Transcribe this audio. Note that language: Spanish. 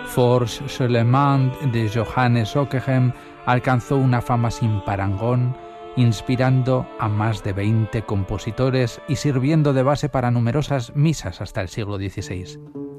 Force Solemn de Johannes Ockeghem alcanzó una fama sin parangón, inspirando a más de 20 compositores y sirviendo de base para numerosas misas hasta el siglo XVI.